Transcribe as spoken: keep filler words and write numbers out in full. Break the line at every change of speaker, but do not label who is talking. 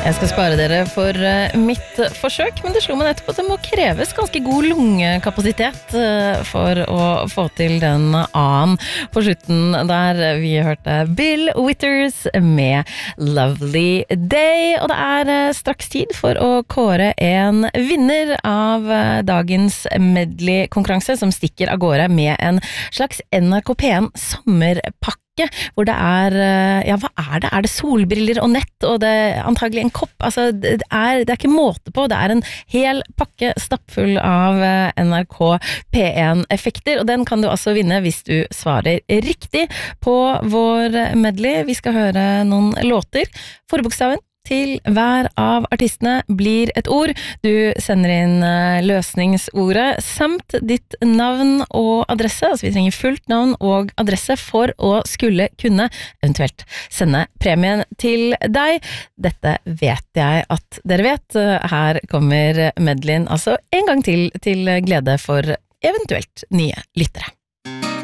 Jeg skal spare dere for uh, mitt forsøk, men det slo meg nettopp at det må kreves ganske god lungekapasitet uh, for å få til den A-en på slutten der vi hørte Bill Withers med Lovely Day. Og det er uh, straks tid for å kåre en vinner av uh, dagens medley-konkurranse som stikker av gårde med en slags N R K P en sommerpakke. Hvor det er, ja, hva er det? Er det solbriller og nett, og det er antagelig en kopp? Altså, det er, det er ikke måte på, det er en hel pakke stappfull av N R K P en-effekter, og den kan du altså vinne hvis du svarer riktig på vår medley. Vi skal høre noen låter. Forbokstaven til hver av artistene blir et ord. Du sender inn løsningsordet samt ditt navn og adresse, altså vi trenger fullt navn og adresse for å skulle kunne eventuelt sende premien til deg. Dette vet jeg at dere vet. Her kommer medleyen altså en gang til til glede for eventuelt nye lyttere.